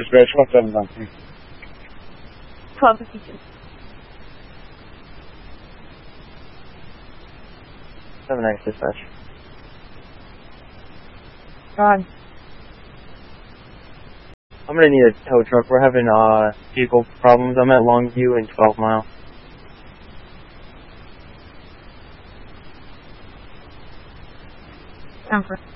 Dispatch 1793. 1252. 7X dispatch. Ron. I'm gonna need a tow truck. We're having vehicle problems. I'm at Longview and 12 Mile. Comfort.